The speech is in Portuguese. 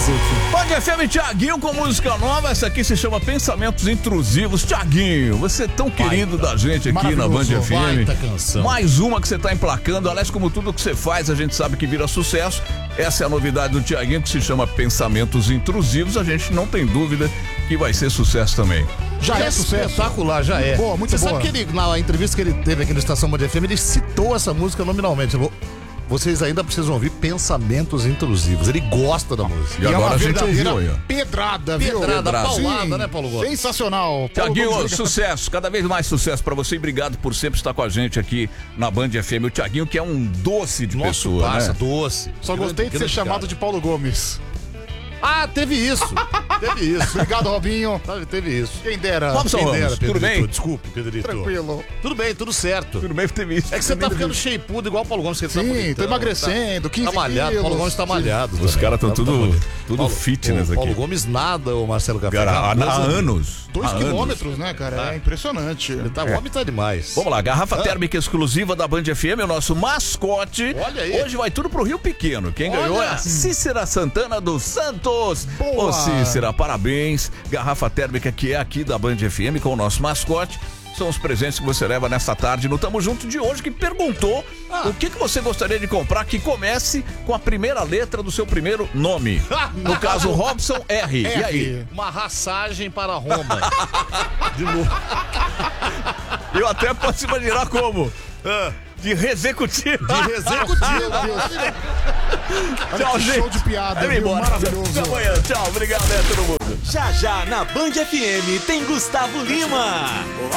Band FM, Thiaguinho com música nova. Essa aqui se chama Pensamentos Intrusivos. Thiaguinho, você é tão querido da gente aqui na Band FM. Mais uma que você tá emplacando. Aliás, como tudo que você faz, a gente sabe que vira sucesso. Essa é a novidade do Thiaguinho, que se chama Pensamentos Intrusivos. A gente não tem dúvida que vai ser sucesso também. Já é sucesso. Espetacular, já é. Boa, muito boa. Você sabe que ele, na entrevista que ele teve aqui na Estação Band FM, ele citou essa música nominalmente. Vocês ainda precisam ouvir Pensamentos Intrusivos. Ele gosta da música. E agora a gente ouviu aí, ó. Pedrada, viu? Pedrada, paulada, Sim, né, Paulo Gomes? Sensacional. Thiaguinho, sucesso, cada vez mais sucesso pra você e obrigado por sempre estar com a gente aqui na Band FM. O Thiaguinho, que é um doce de pessoa, parça, né? doce. Só gostei de ser chamado de Paulo Gomes. Ah, teve isso. Teve isso. Obrigado, Robinho. Teve isso. Quem dera. Robson Ramos, tudo bem? Desculpe, Pedrito. Tranquilo. Tudo bem, tudo certo. Tudo bem, teve isso. É que você tá ficando shapeado igual o Paulo Gomes. Que Sim, tô emagrecendo, 15 tá malhado, quilos. Paulo Gomes tá malhado. Os caras estão tudo Paulo, fitness Paulo aqui. Gomes nada, o Marcelo Café. Cara, há anos. 2 quilômetros, né, cara? É impressionante. O homem tá demais. Vamos lá, garrafa térmica exclusiva da Band FM, o nosso mascote. Olha aí. Hoje vai tudo pro Rio Pequeno. Quem ganhou é a Cícera Santana dos Santos. Boa. Ô Cícera, parabéns. Garrafa térmica que é aqui da Band FM com o nosso mascote. São os presentes que você leva nessa tarde no Tamo Junto de hoje, que perguntou o que você gostaria de comprar que comece com a primeira letra do seu primeiro nome. No caso, Robson R. E aí? Uma raçagem para Roma. De novo. Eu até posso imaginar como. De executivo. De executivo. Tchau, que gente. show de piada, Vai viu? embora. Maravilhoso. Até amanhã. Tchau. Obrigado, todo mundo. Já já na Band FM tem Gustavo Lima.